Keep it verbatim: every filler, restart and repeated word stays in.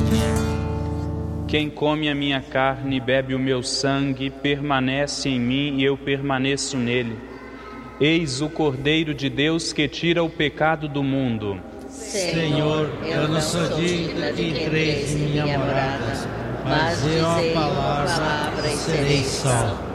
Quem come a minha carne e bebe o meu sangue, permanece em mim e eu permaneço nele. Eis o Cordeiro de Deus que tira o pecado do mundo. Senhor, eu não sou digno de entreis em minha morada, mas dizei uma palavra e serei salvo.